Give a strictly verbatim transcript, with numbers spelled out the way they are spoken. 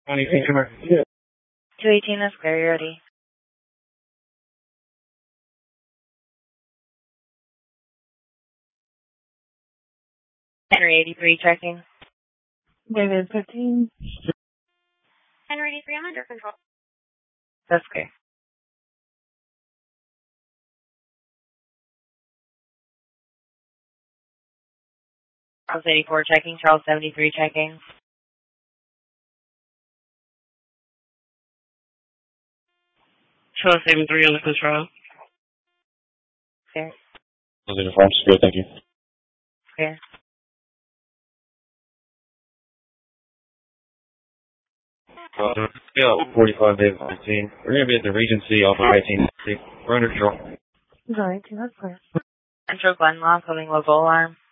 Anything commercial? two eighteen, that's clear, you're ready. Henry eighty-three checking. David fifteen. Henry eighty-three, I'm under control. That's clear. Charles eighty-four checking, Charles seventy-three checking. Charles seventy-three under control. Clear. Those uniforms, good, thank you. Clear. Uh, yeah, forty-five David fifteen. We're going to be at the Regency off of eighteen. We're under control. Right, that's clear. Central Glen Law, calling local alarm.